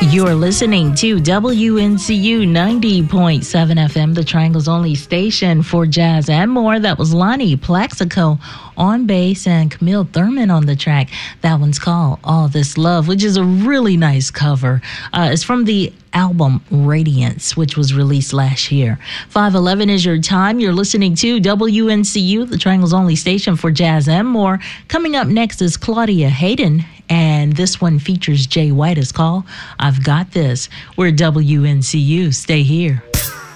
You're listening to WNCU 90.7 FM, the Triangle's only station for jazz and more. That was Lonnie Plaxico on bass and Camille Thurman on the track. That one's called All This Love, which is a really nice cover. It's from the album Radiance, which was released last year. 5:11 is your time. You're listening to WNCU, the Triangle's only station for jazz and more. Coming up next is Claudia Hayden, and this one features Jay White. It's called I've Got This. We're WNCU. Stay here.